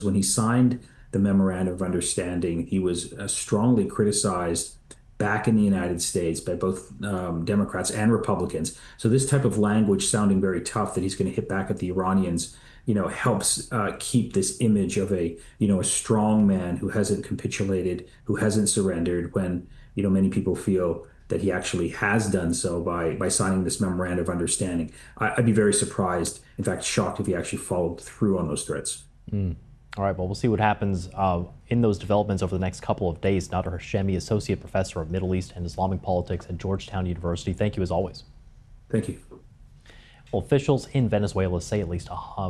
when he signed the memorandum of understanding, he was strongly criticized back in the United States by both Democrats and Republicans. So this type of language sounding very tough that he's going to hit back at the Iranians, helps keep this image of a strong man who hasn't capitulated, who hasn't surrendered when, many people feel that he actually has done so by signing this memorandum of understanding. I'd be very surprised, in fact, shocked if he actually followed through on those threats. All right, well, we'll see what happens in those developments over the next couple of days. Nader Hashemi, Associate Professor of Middle East and Islamic Politics at Georgetown University. Thank you as always. Thank you. Well, officials in Venezuela say at least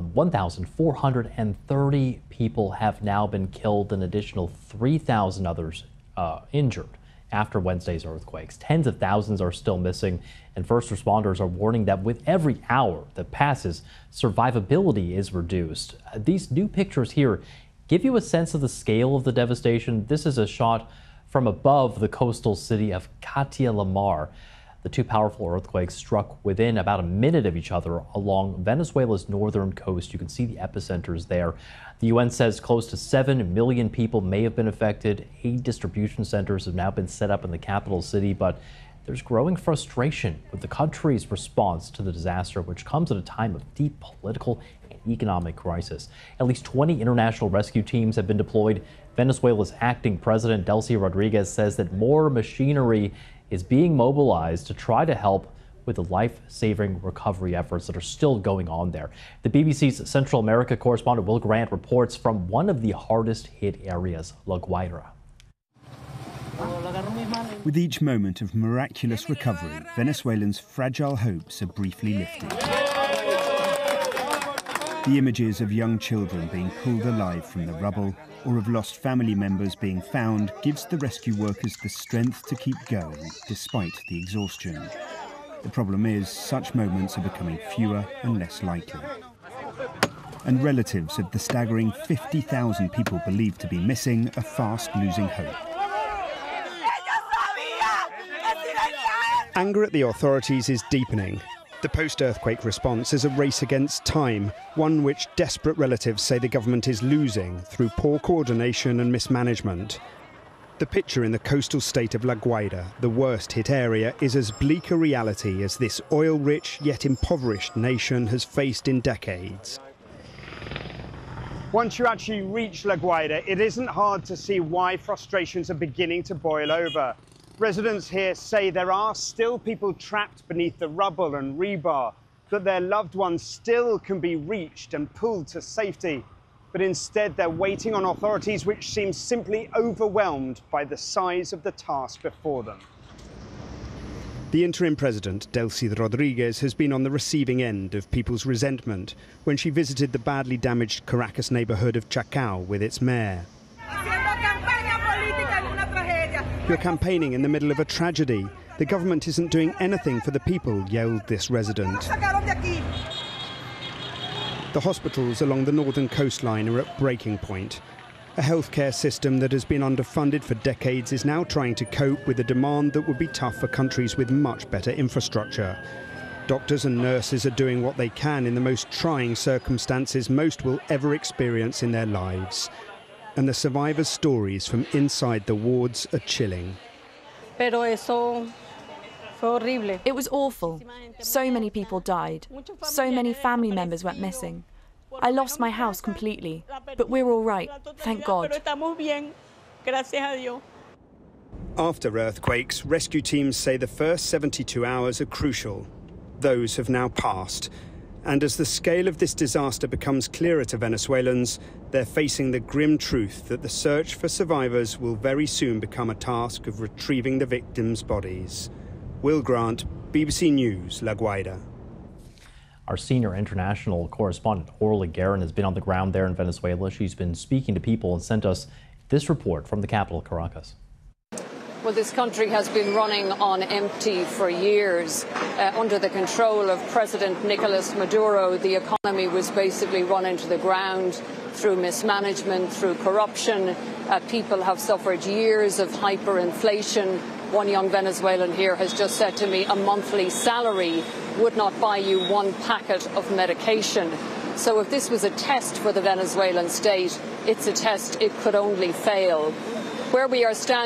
1,430 people have now been killed, an additional 3,000 others injured after Wednesday's earthquakes. Tens of thousands are still missing, and first responders are warning that with every hour that passes, survivability is reduced. These new pictures here give you a sense of the scale of the devastation. This is a shot from above the coastal city of Katia Lamar. The two powerful earthquakes struck within about a minute of each other along Venezuela's northern coast. You can see the epicenters there. The UN says close to 7 million people may have been affected. 8 distribution centers have now been set up in the capital city, but there's growing frustration with the country's response to the disaster, which comes at a time of deep political and economic crisis. At least 20 international rescue teams have been deployed. Venezuela's acting president, Delcy Rodriguez, says that more machinery is being mobilized to try to help with the life-saving recovery efforts that are still going on there. The BBC's Central America correspondent Will Grant reports from one of the hardest hit areas, La Guaira. With each moment of miraculous recovery, Venezuelans' fragile hopes are briefly lifted. The images of young children being pulled alive from the rubble or of lost family members being found gives the rescue workers the strength to keep going despite the exhaustion. The problem is, such moments are becoming fewer and less likely. And relatives of the staggering 50,000 people believed to be missing are fast losing hope. Anger at the authorities is deepening. The post-earthquake response is a race against time, one which desperate relatives say the government is losing through poor coordination and mismanagement. The picture in the coastal state of La Guaira, the worst hit area, is as bleak a reality as this oil-rich yet impoverished nation has faced in decades. Once you actually reach La Guaira, it isn't hard to see why frustrations are beginning to boil over. Residents here say there are still people trapped beneath the rubble and rebar, that their loved ones still can be reached and pulled to safety. But instead, they're waiting on authorities which seem simply overwhelmed by the size of the task before them. The interim president, Delcy Rodriguez, has been on the receiving end of people's resentment when she visited the badly damaged Caracas neighborhood of Chacao with its mayor. You're campaigning in the middle of a tragedy. The government isn't doing anything for the people, yelled this resident. The hospitals along the northern coastline are at breaking point. A healthcare system that has been underfunded for decades is now trying to cope with a demand that would be tough for countries with much better infrastructure. Doctors and nurses are doing what they can in the most trying circumstances most will ever experience in their lives. And the survivors' stories from inside the wards are chilling. It was awful. So many people died. So many family members went missing. I lost my house completely, but we're all right, thank God. After earthquakes, rescue teams say the first 72 hours are crucial. Those have now passed. And as the scale of this disaster becomes clearer to Venezuelans, they're facing the grim truth that the search for survivors will very soon become a task of retrieving the victims' bodies. Will Grant, BBC News, La Guaira. Our senior international correspondent, Orly Guerin, has been on the ground there in Venezuela. She's been speaking to people and sent us this report from the capital, Caracas. Well, this country has been running on empty for years. Under the control of President Nicolas Maduro, the economy was basically run into the ground through mismanagement, through corruption. People have suffered years of hyperinflation. One young Venezuelan here has just said to me a monthly salary would not buy you one packet of medication. So if this was a test for the Venezuelan state, it's a test it could only fail. Where we are standing